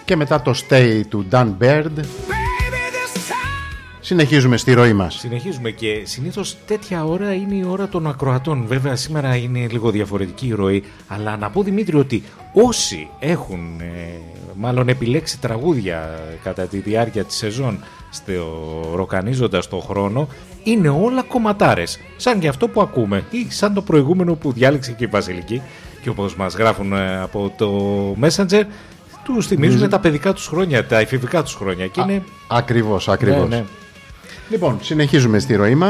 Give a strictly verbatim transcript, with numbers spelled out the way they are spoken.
Και μετά το Stay του Dan Baird. Συνεχίζουμε στη ροή μας. Συνεχίζουμε και συνήθως τέτοια ώρα είναι η ώρα των ακροατών. Βέβαια σήμερα είναι λίγο διαφορετική η ροή, αλλά να πω Δημήτρη ότι όσοι έχουν ε, μάλλον επιλέξει τραγούδια κατά τη διάρκεια της σεζόν στο ροκανίζοντας το χρόνο, είναι όλα κομματάρες, σαν και αυτό που ακούμε ή σαν το προηγούμενο που διάλεξε και η Βασιλική, και όπως μας γράφουν ε, από το Messenger, τους θυμίζουν mm. τα παιδικά τους χρόνια, τα εφηβικά τους χρόνια και είναι... Α, ακριβώς, ακριβώς. Ναι, ναι. Λοιπόν, συνεχίζουμε στη ροή μας.